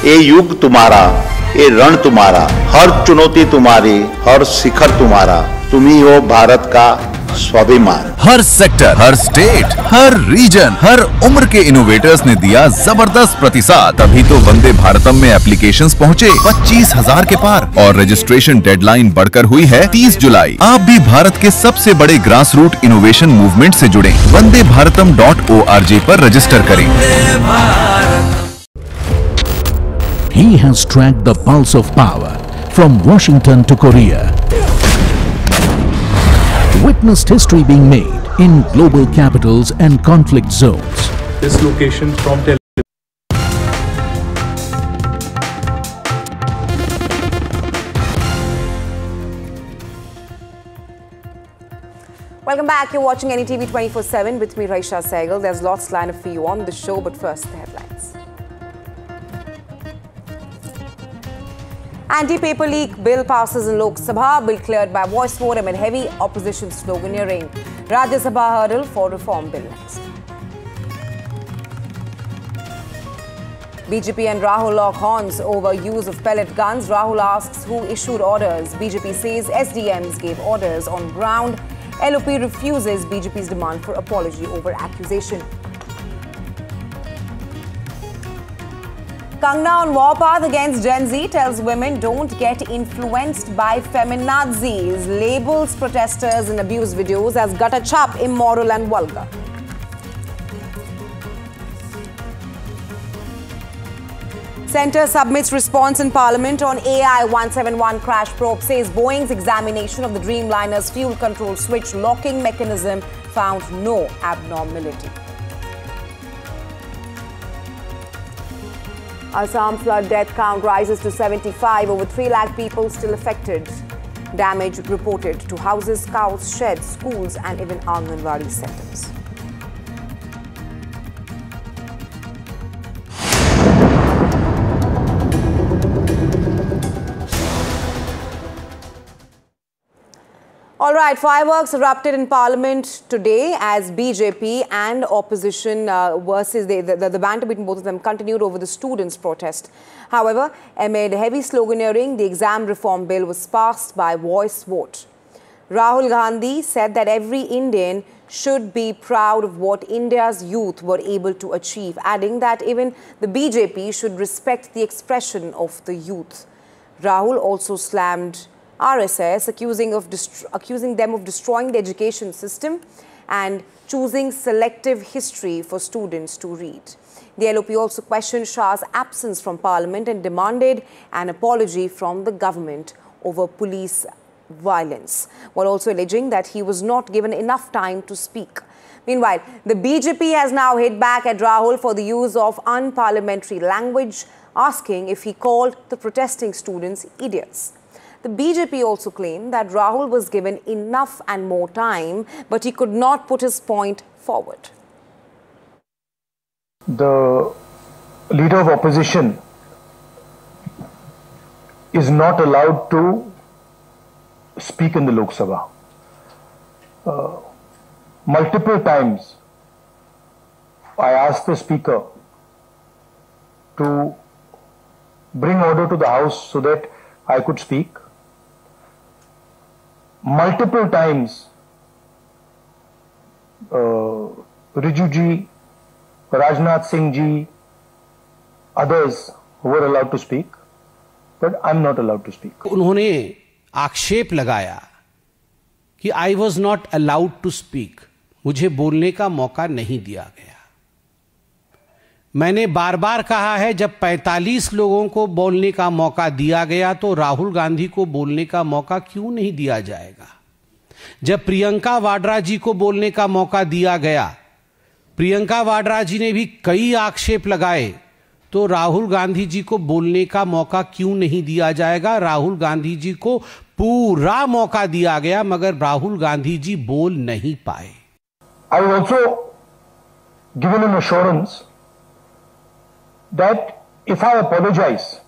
ये युग तुम्हारा, ये रण तुम्हारा, हर चुनौती तुम्हारी, हर शिखर तुम्हारा, तुम ही हो भारत का स्वाभिमान। हर सेक्टर, हर स्टेट, हर रीजन, हर उम्र के इनोवेटर्स ने दिया जबरदस्त प्रतिसाद। तभी तो वंदे भारतम में एप्लीकेशंस पहुंचे 25,000 के पार और रजिस्ट्रेशन डेडलाइन बढ़कर हुई है 30 जुलाई। आप भी भारत के सबसे बड़े ग्रास रूट इनोवेशन मूवमेंट से जुड़े। vandebharatam.org पर रजिस्टर करें। He has tracked the pulse of power from Washington to Korea. Witnessed history being made in global capitals and conflict zones. This location from Tel Welcome back. You're watching NETV 24/7 with me, Raisha Sehgal. There's lots lined up for you on the show, but first the headlines. Anti-paper leak bill passes in Lok Sabha. Bill cleared by voice vote amid heavy opposition sloganeering. Rajya Sabha hurdle for reform bill next. BJP and Rahul lock horns over use of pellet guns. Rahul asks who issued orders. BJP says SDMs gave orders on ground. LOP refuses BJP's demand for apology over accusation. Kangna on warpath against Gen Z tells women don't get influenced by feminazis. Labels protesters in abuse videos as gutter chap, immoral and vulgar. Centre submits response in Parliament on AI 171 crash probe. Says Boeing's examination of the Dreamliner's fuel control switch locking mechanism found no abnormality. Assam flood death count rises to 75. Over 3 lakh people still affected. Damage reported to houses, cows, sheds, schools and even Anganwadi centers. All right, fireworks erupted in Parliament today as BJP and opposition versus the banter between both of them continued over the students' protest. However, amid heavy sloganeering, the exam reform bill was passed by voice vote. Rahul Gandhi said that every Indian should be proud of what India's youth were able to achieve, adding that even the BJP should respect the expression of the youth. Rahul also slammed RSS, accusing them of destroying the education system and choosing selective history for students to read. The LOP also questioned Shah's absence from Parliament and demanded an apology from the government over police violence, while also alleging that he was not given enough time to speak. Meanwhile, the BJP has now hit back at Rahul for the use of unparliamentary language, asking if he called the protesting students idiots. The BJP also claimed that Rahul was given enough and more time, but he could not put his point forward. The leader of opposition is not allowed to speak in the Lok Sabha. Multiple times I asked the speaker to bring order to the house so that I could speak. Multiple times Riju ji, Rajnath Singh ji, others were allowed to speak, but I'm not allowed to speak. उन्होंने आक्षेप लगाया कि I was not allowed to speak, मुझे बोलने का मौका नहीं दिया गया। मैंने बार बार कहा है जब 45 लोगों को बोलने का मौका दिया गया तो राहुल गांधी को बोलने का मौका क्यों नहीं दिया जाएगा। जब प्रियंका वाड्रा जी को बोलने का मौका दिया गया, प्रियंका वाड्रा जी ने भी कई आक्षेप लगाए, तो राहुल गांधी जी को बोलने का मौका क्यों नहीं दिया जाएगा। राहुल गांधी जी को पूरा मौका दिया गया मगर राहुल गांधी जी बोल नहीं पाए। I was also given an assurance that if I apologize,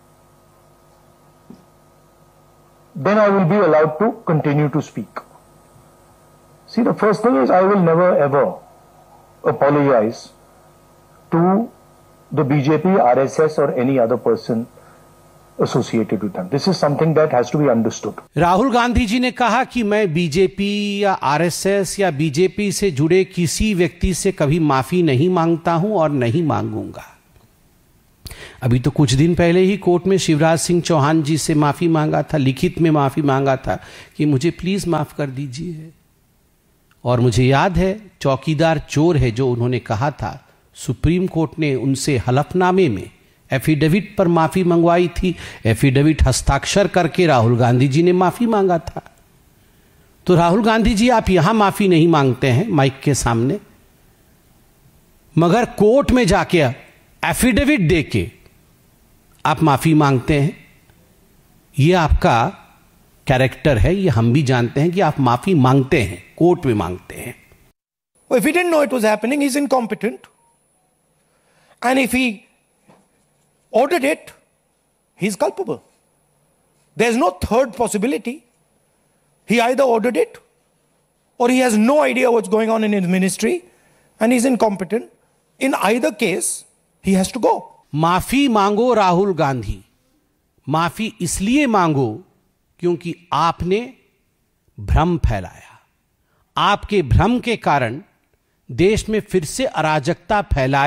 then I will be allowed to continue to speak. See, the first thing is I will never ever apologize to the BJP, RSS or any other person associated with them. This is something that has to be understood. Rahul Gandhi ji ने कहा कि मैं BJP या RSS या BJP से जुड़े किसी व्यक्ति से कभी माफी नहीं मांगता हूं और नहीं मांगूंगा। अभी तो कुछ दिन पहले ही कोर्ट में शिवराज सिंह चौहान जी से माफी मांगा था, लिखित में माफी मांगा था कि मुझे प्लीज माफ कर दीजिए। और मुझे याद है चौकीदार चोर है जो उन्होंने कहा था, सुप्रीम कोर्ट ने उनसे हलफनामे में एफिडेविट पर माफी मंगवाई थी, एफिडेविट हस्ताक्षर करके राहुल गांधी जी ने माफी मांगा था। तो राहुल गांधी जी आप यहां माफी नहीं मांगते हैं माइक के सामने, मगर कोर्ट में जाके एफिडेविट देके आप माफी मांगते हैं। यह आपका कैरेक्टर है, ये हम भी जानते हैं कि आप माफी मांगते हैं, कोर्ट में मांगते हैं। Well, if he didn't know it was happening, he's incompetent. And if he ordered it, he's culpable. There's no third possibility. He either ordered it or he has no idea what's going on in his ministry and he's incompetent. In either case, he has to go. माफी मांगो राहुल गांधी, माफी इसलिए मांगो क्योंकि आपने भ्रम फैलाया। आपके भ्रम के कारण देश में फिर से अराजकता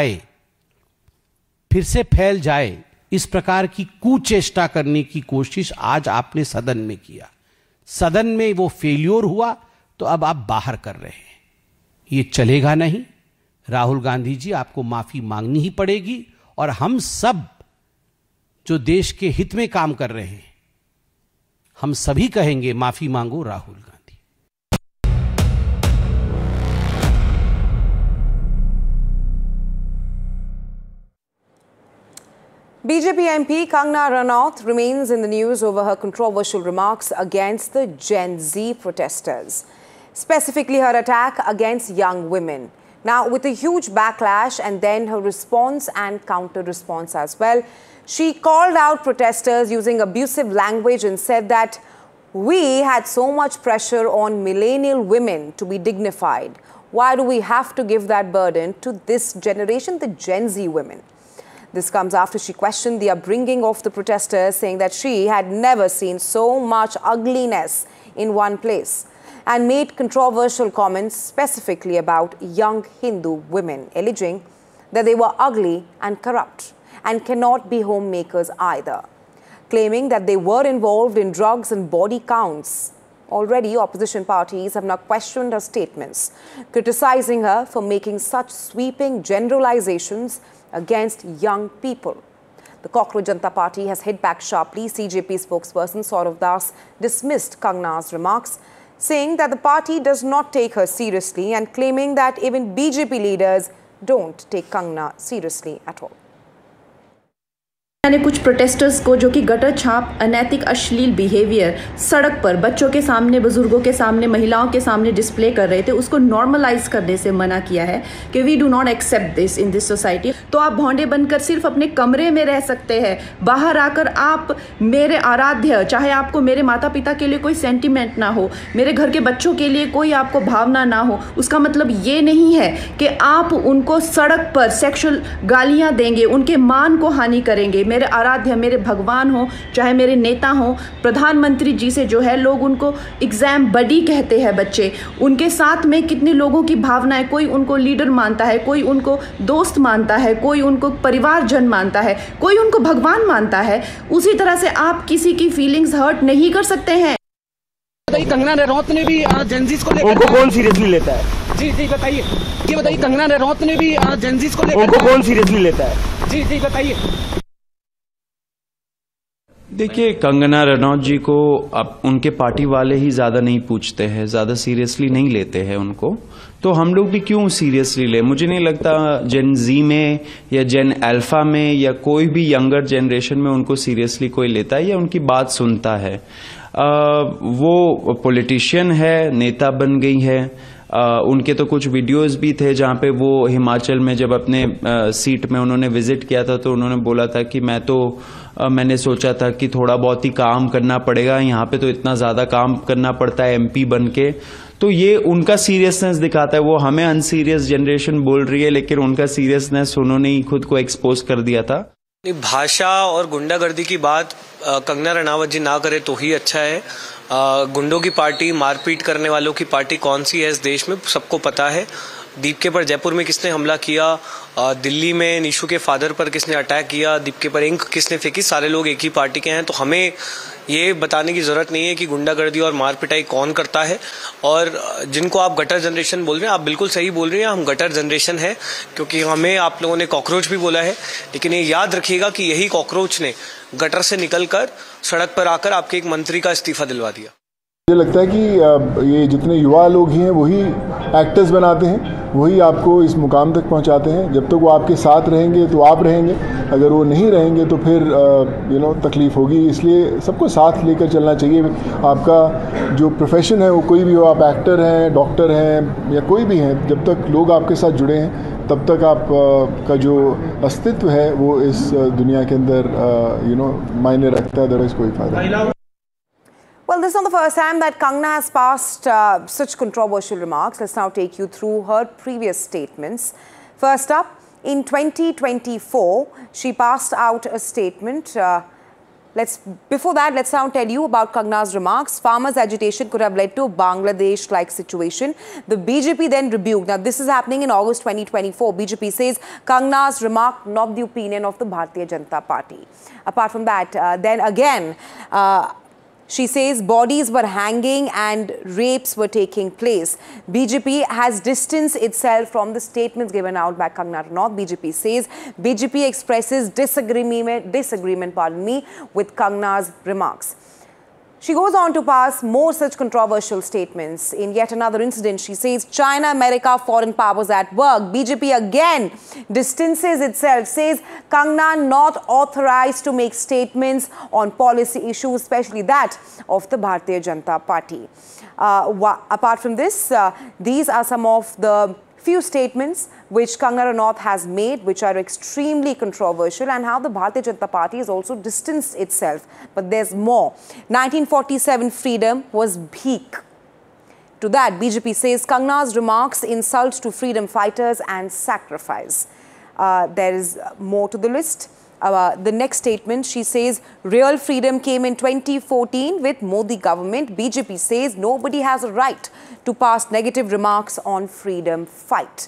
फिर से फैल जाए, इस प्रकार की कुचेष्टा करने की कोशिश आज आपने सदन में किया। सदन में वो फेल्योर हुआ तो अब आप बाहर कर रहे हैं। ये चलेगा नहीं। राहुल गांधी जी, आपको माफी मांगनी ही पड़ेगी और हम सब जो देश के हित में काम कर रहे हैं, हम सभी कहेंगे माफी मांगो Rahul Gandhi. BJP MP Kangana Ranaut remains in the news over her controversial remarks against the Gen Z protesters, specifically her attack against young women. Now, with a huge backlash and then her response and counter-response as well, she called out protesters using abusive language and said that we had so much pressure on millennial women to be dignified. Why do we have to give that burden to this generation, the Gen Z women? This comes after she questioned the upbringing of the protesters, saying that she had never seen so much ugliness in one place, and made controversial comments specifically about young Hindu women, alleging that they were ugly and corrupt and cannot be homemakers either, claiming that they were involved in drugs and body counts. Already, opposition parties have now questioned her statements, criticizing her for making such sweeping generalizations against young people. The Cockroach Janata Party has hit back sharply. CJP spokesperson Saurav Das dismissed Kangana's remarks, saying that the party does not take her seriously and claiming that even BJP leaders don't take Kangana seriously at all. मैंने कुछ protesters को जो कि gutter छाप अनैतिक अश्लील behaviour सड़क पर बच्चों के सामने, बुजुर्गों के सामने, महिलाओं के सामने डिस्प्ले कर रहे थे, उसको नॉर्मलाइज करने से मना किया है कि we do not accept this in this society. तो आप भौंडे बनकर सिर्फ अपने कमरे में रह सकते हैं, बाहर आकर आप मेरे आराध्य, चाहे आपको मेरे माता पिता के लिए कोई सेंटिमेंट ना हो, मेरे घर के बच्चों के लिए कोई आपको भावना ना हो, उसका मतलब ये नहीं है कि आप उनको सड़क पर सेक्सुअल गालियाँ देंगे, उनके मान को हानि करेंगे। मेरे आराध्य, मेरे भगवान हो, चाहे मेरे नेता हो, प्रधानमंत्री जी से जो है लोग उनको एग्जाम बडी कहते हैं बच्चे, उनके साथ में कितने लोगों की भावनाएं, कोई उनको लीडर मानता है, कोई उनको दोस्त मानता है, कोई उनको परिवारजन मानता है, कोई उनको भगवान मानता है। उसी तरह से आप किसी की फीलिंग्स हर्ट नहीं कर सकते हैं। कंगना रनौत ने भी जेंजीज को लेकर उनको कौन सीरियसली लेता है? जी बताइए, ये बताइए कंगना रनौत ने भी जेंजीज को लेकर उनको कौन सीरियसली लेता है? जी बताइए। देखिए, कंगना रनौत जी को अब उनके पार्टी वाले ही ज़्यादा नहीं पूछते हैं, ज़्यादा सीरियसली नहीं लेते हैं उनको, तो हम लोग भी क्यों सीरियसली ले? मुझे नहीं लगता जेन जी में या जेन अल्फा में या कोई भी यंगर जनरेशन में उनको सीरियसली कोई लेता है या उनकी बात सुनता है। वो पॉलिटिशियन है, नेता बन गई है। उनके तो कुछ वीडियोस भी थे जहां पे वो हिमाचल में जब अपने सीट में उन्होंने विजिट किया था तो उन्होंने बोला था कि मैंने सोचा था कि थोड़ा बहुत ही काम करना पड़ेगा, यहाँ पे तो इतना ज़्यादा काम करना पड़ता है एमपी बन के। तो ये उनका सीरियसनेस दिखाता है। वो हमें अनसीरियस जनरेशन बोल रही है, लेकिन उनका सीरियसनेस उन्होंने ही खुद को एक्सपोज कर दिया था। भाषा और गुंडागर्दी की बात कंगना रनावत जी ना करे तो ही अच्छा है। गुंडों की पार्टी, मारपीट करने वालों की पार्टी कौन सी है इस देश में सबको पता है। दीपके पर जयपुर में किसने हमला किया, दिल्ली में निशु के फादर पर किसने अटैक किया, दीपके पर इंक किसने फेंकी, सारे लोग एक ही पार्टी के हैं। तो हमें ये बताने की जरूरत नहीं है कि गुंडागर्दी और मार पिटाई कौन करता है। और जिनको आप गटर जनरेशन बोल रहे हैं, आप बिल्कुल सही बोल रहे हैं, हम गटर जनरेशन है, क्योंकि हमें आप लोगों ने कॉकरोच भी बोला है। लेकिन ये याद रखिएगा कि यही कॉकरोच ने गटर से निकलकर सड़क पर आकर आपके एक मंत्री का इस्तीफा दिलवा दिया। मुझे लगता है कि ये जितने युवा लोग हैं वही एक्टर्स बनाते हैं, वही आपको इस मुकाम तक पहुंचाते हैं। जब तक वो आपके साथ रहेंगे तो आप रहेंगे, अगर वो नहीं रहेंगे तो फिर तकलीफ होगी। इसलिए सबको साथ लेकर चलना चाहिए। आपका जो प्रोफेशन है वो कोई भी हो, आप एक्टर हैं, डॉक्टर हैं या कोई भी हैं, जब तक लोग आपके साथ जुड़े हैं तब तक आप का जो अस्तित्व है वो इस दुनिया के अंदर मायने रखता है। अदरवाइज कोई फायदा नहीं। Well, this is not the first time that Kangna has passed such controversial remarks. Let's now take you through her previous statements. First up, in 2024, she passed out a statement. Before that, let's now tell you about Kangna's remarks. Farmers' agitation could have led to a Bangladesh-like situation. The BJP then rebuked. Now, this is happening in August 2024. BJP says Kangna's remark not the opinion of the Bharatiya Janata Party. Apart from that, then again, she says bodies were hanging and rapes were taking place. BJP has distanced itself from the statements given out by Kangna Ranaut. BJP says BJP expresses disagreement with Kangna's remarks. She goes on to pass more such controversial statements. In yet another incident, she says China, America, foreign powers at work. BJP again distances itself, says Kangna not authorized to make statements on policy issues, especially that of the Bharatiya Janata Party. Apart from this, these are some of the few statements which Kangna Ranaut has made, which are extremely controversial, and how the Bharatiya Janata Party has also distanced itself. But there's more. 1947 freedom was bheek. To that, BJP says Kangna's remarks insult to freedom fighters and sacrifice. There is more to the list. The next statement, she says real freedom came in 2014 with Modi government. BJP says nobody has a right to pass negative remarks on freedom fight.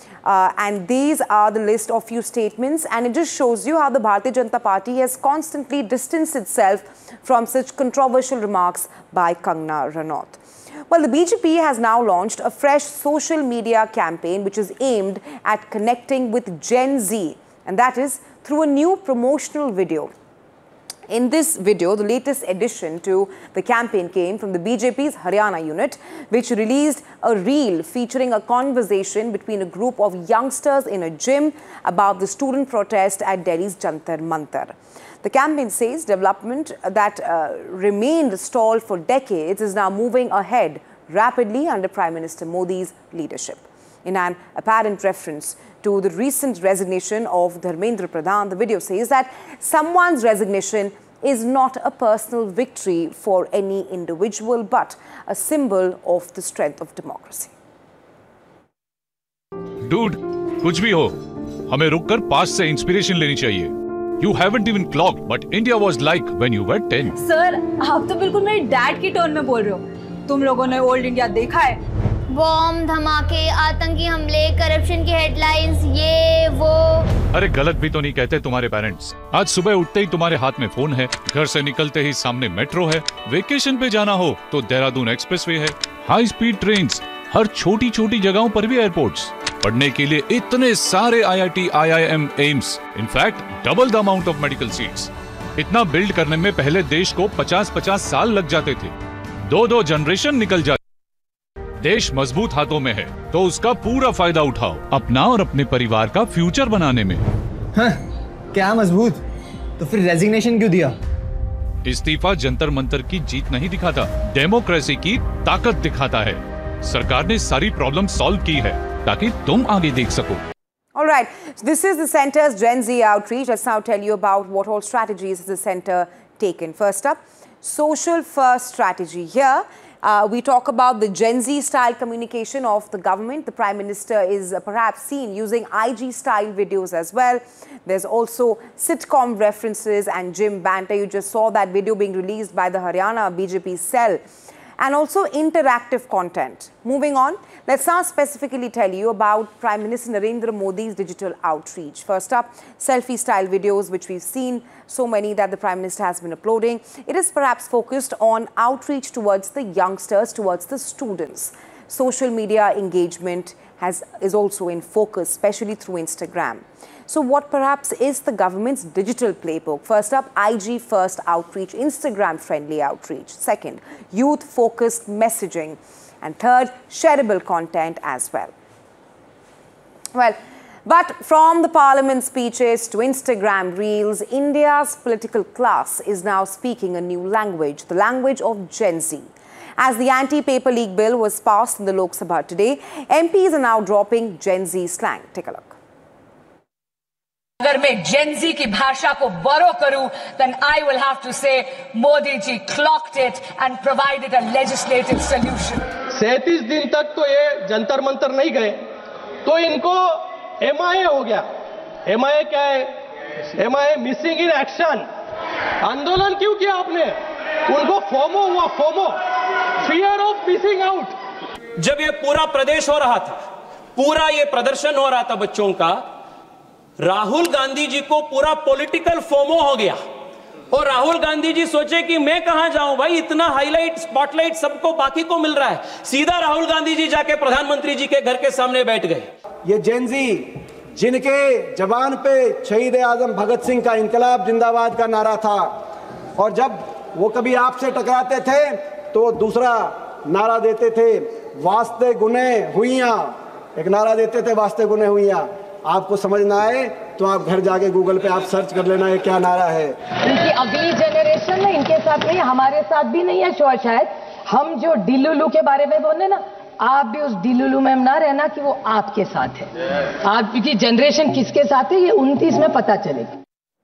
And these are the list of few statements, and it just shows you how the Bharatiya Janata Party has constantly distanced itself from such controversial remarks by Kangna Ranaut. Well, the BJP has now launched a fresh social media campaign which is aimed at connecting with Gen Z, and that is through a new promotional video. In this video, the latest addition to the campaign came from the BJP's Haryana unit, which released a reel featuring a conversation between a group of youngsters in a gym about the student protest at Delhi's Jantar Mantar. The campaign says development that remained stalled for decades is now moving ahead rapidly under Prime Minister Modi's leadership. In an apparent reference to the recent resignation of Dharmendra Pradhan, the video says that someone's resignation is not a personal victory for any individual, but a symbol of the strength of democracy. Dude, कुछ भी हो, हमें रुककर past से inspiration लेनी चाहिए. You haven't even clocked, but India was like when you were 10. Sir, आप तो बिल्कुल मेरे डैड की टोन में बोल रहे हो. तुम लोगों ने ओल्ड इंडिया देखा है? बॉम्ब, धमाके, आतंकी हमले, करप्शन की हेडलाइंस, ये वो। अरे गलत भी तो नहीं कहते तुम्हारे पेरेंट्स. आज सुबह उठते ही तुम्हारे हाथ में फोन है, घर से निकलते ही सामने मेट्रो है, वेकेशन पे जाना हो तो देहरादून एक्सप्रेसवे है, हाई स्पीड ट्रेन्स, हर छोटी छोटी जगहों पर भी एयरपोर्ट्स, पढ़ने के लिए इतने सारे IIT, IIM, AIIMS, in fact double the amount of medical seats. इतना बिल्ड करने में पहले देश को 50-50 साल लग जाते थे. 2 जनरेशन निकल जाते. देश मजबूत हाथों में है तो उसका पूरा फायदा उठाओ, अपना और अपने परिवार का फ्यूचर बनाने में. हाँ, क्या मजबूत? तो फिर रेजिग्नेशन क्यों दिया? इस्तीफा जंतर मंतर की जीत नहीं दिखाता, डेमोक्रेसी की ताकत दिखाता है. सरकार ने सारी प्रॉब्लम सॉल्व की है ताकि तुम आगे देख सको. All right, this is the centre's Gen Z outreach. Let's now tell you about what all strategies has the centre taken. First up, social first strategy. Here, We talk about the Gen Z style communication of the government. The Prime Minister is perhaps seen using IG style videos as well. There's also sitcom references and gym banter. You just saw that video being released by the Haryana BJP cell. And also interactive content. Moving on, let's now specifically tell you about Prime Minister Narendra Modi's digital outreach. First up, selfie style videos, which we've seen so many that the Prime Minister has been uploading. It is perhaps focused on outreach towards the youngsters, towards the students. Social media engagement is also in focus, especially through Instagram. So what perhaps is the government's digital playbook? First up, IG first outreach, Instagram friendly outreach. Second, youth focused messaging. And third, shareable content as well. Well, but from the parliament speeches to Instagram reels, India's political class is now speaking a new language, the language of Gen Z. As the anti-paper leak bill was passed in the Lok Sabha today, MPs are now dropping Gen Z slang. Take a look. अगर मैं जेन ज़ी की भाषा को बोरो करूं, then I will have to say Modi ji clocked it and provided a legislative solution. 37 दिन तक तो ये जंतर मंतर नहीं गए, तो इनको MIA हो गया. MIA क्या है? MIA missing in action. आंदोलन क्यों किया आपने? उनको फोमो हुआ, FOMO, fear of missing out. जब ये पूरा प्रदेश हो रहा था, पूरा ये प्रदर्शन हो रहा था बच्चों का, राहुल गांधी जी को पूरा पॉलिटिकल फोमो हो गया और राहुल गांधी जी सोचे कि मैं कहां जाऊं भाई, इतना हाईलाइट स्पॉटलाइट सबको बाकी को मिल रहा है. सीधा राहुल गांधी जी जाके प्रधानमंत्री जी के घर के सामने बैठ गए. ये जेन जी जिनके जबान पे शहीद आजम भगत सिंह का इंकलाब जिंदाबाद का नारा था, और जब वो कभी आपसे टकराते थे तो दूसरा नारा देते थे, वास्ते गुने हुइयां. एक नारा देते थे, वास्ते गुने हुइयां. आपको समझ ना आए तो आप घर जाके गूगल पे आप सर्च कर लेना ये क्या नारा है. इनकी अगली जनरेशन है, इनके साथ नहीं, हमारे साथ भी नहीं है शायद. हम जो डिलुलू के बारे में बोले ना, आप भी उस डिलुलू में ना रहना कि वो आपके साथ है. आपकी जनरेशन किसके साथ है ये 29 में पता चलेगा.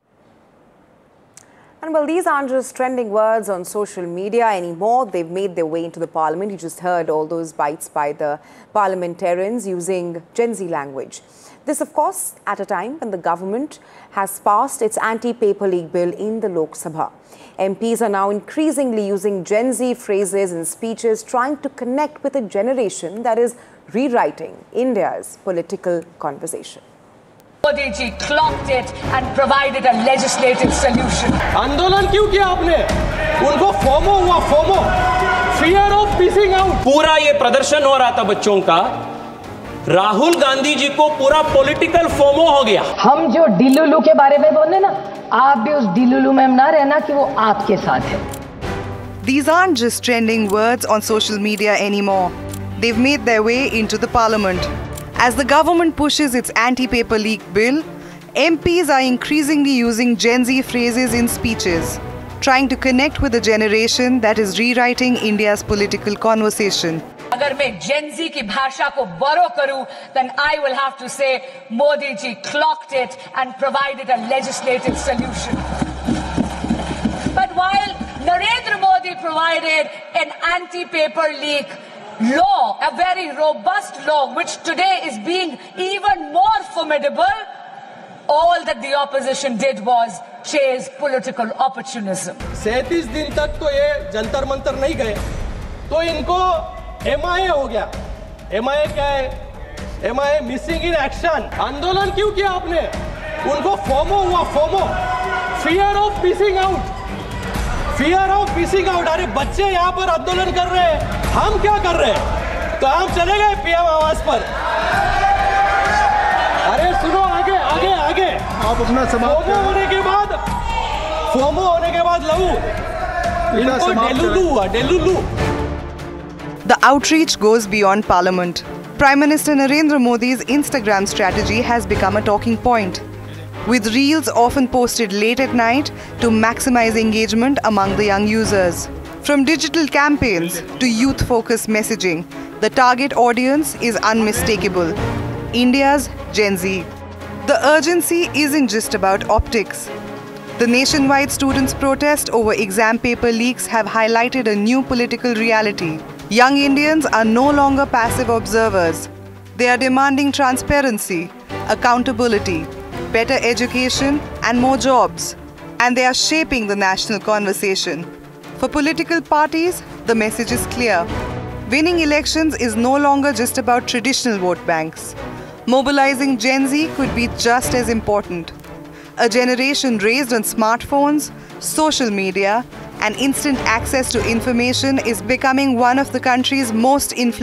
And well, these aren't just trending words on social media anymore. They've made their way into the parliament. You just heard all those bites by the parliamentarians using Gen Z language. This, of course, at a time when the government has passed its anti-paper leak bill in the Lok Sabha. MPs are now increasingly using Gen Z phrases and speeches, trying to connect with a generation that is rewriting India's political conversation. Modi ji clocked it and provided a legislative solution. आंदोलन क्यों किया आपने? उनको FOMO हुआ, FOMO, fear of missing out. पूरा ये प्रदर्शन हो रहा था बच्चों का, राहुल गांधी जी को पूरा पॉलिटिकल फोमो हो गया. हम जो डिलुलू के बारे में बोले ना, आप भी उस डिलुलू में ना रहना कि वो आपके साथ है. These aren't just trending words on social media anymore. They've made their way into the parliament. As the government pushes its anti-paper leak bill, MPs are increasingly using Gen Z phrases in speeches, trying to connect with a generation that is rewriting India's political conversation. अगर मैं जेन ज़ी की भाषा को बोरो करूं, then I will have to say Modi ji clocked it and provided a legislative solution. But while Narendra Modi provided an anti-paper leak law, a very robust law, which today is being even more formidable, all that the opposition did was chase political opportunism. 37 दिन तक तो ये जंतर मंतर नहीं गए, तो इनको MIA हो गया. MIA क्या है? MIA missing in action. आंदोलन क्यों किया आपने? उनको फोमो हुआ, FOMO, fear of missing out. Fear of missing out. अरे बच्चे यहाँ पर आंदोलन कर रहे हैं, हम क्या कर रहे हैं? तो हम चले गए PM आवाज पर. अरे सुनो, आगे आगे आगे. आप अपना समाप्त फोमो होने के बाद लहू. इनको डेलुलू हुआ, डेलुलू. The outreach goes beyond parliament. Prime Minister Narendra Modi's Instagram strategy has become a talking point, with reels often posted late at night to maximize engagement among the young users. From digital campaigns to youth-focused messaging, the target audience is unmistakable: India's Gen Z. The urgency isn't just about optics. The nationwide students' protest over exam paper leaks have highlighted a new political reality. Young Indians are no longer passive observers. They are demanding transparency, accountability, better education and more jobs. And they are shaping the national conversation. For political parties, the message is clear. Winning elections is no longer just about traditional vote banks. Mobilizing Gen Z could be just as important. A generation raised on smartphones, social media, and instant access to information is becoming one of the country's most influential